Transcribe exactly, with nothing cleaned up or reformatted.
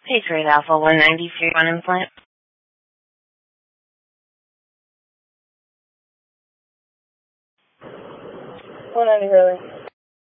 Patriot Alpha one ninety-three on implant. one ninety, really.